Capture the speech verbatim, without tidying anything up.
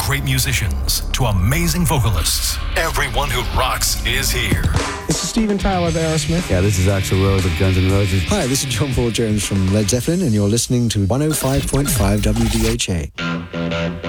great musicians to amazing vocalists, everyone who rocks is here. This is Steven Tyler of Aerosmith. Yeah, this is Axl Rose of Guns N' Roses. Hi, this is John Paul Jones from Led Zeppelin, and you're listening to one oh five point five W D H A.